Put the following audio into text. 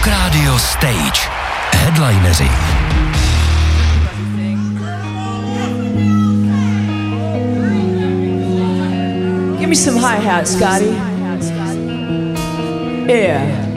Rock Radio Stage. Headlineři. Give me some hi-hats, Scotty. Yeah.